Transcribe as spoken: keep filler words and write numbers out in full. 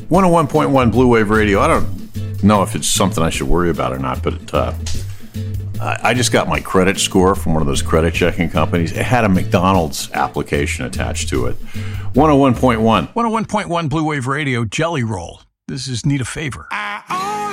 one oh one point one Blue Wave Radio. I don't know if it's something I should worry about or not, but uh, I, I just got my credit score from one of those credit checking companies. It had a McDonald's application attached to it. one oh one point one. one oh one point one Blue Wave Radio, Jelly Roll. This is Need a Favor.